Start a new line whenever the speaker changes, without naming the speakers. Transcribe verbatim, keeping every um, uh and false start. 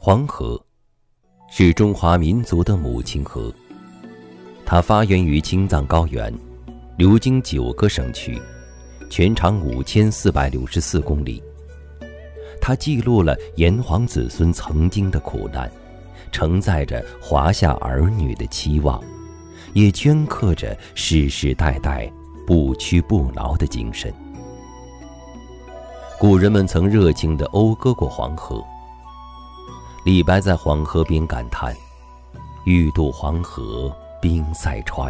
黄河是中华民族的母亲河，它发源于青藏高原，流经九个省区，全长五千四百六十四公里。它记录了炎黄子孙曾经的苦难，承载着华夏儿女的期望，也镌刻着世世代代不屈不挠的精神。古人们曾热情地讴歌过黄河。李白在黄河边感叹：欲渡黄河冰塞川，